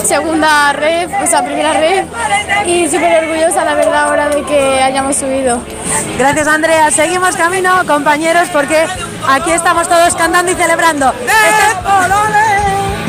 segunda red, o sea, primera red, y súper orgullosa, la verdad, ahora de que hayamos subido. Gracias, Andrea. Seguimos camino, compañeros, porque aquí estamos todos cantando y celebrando.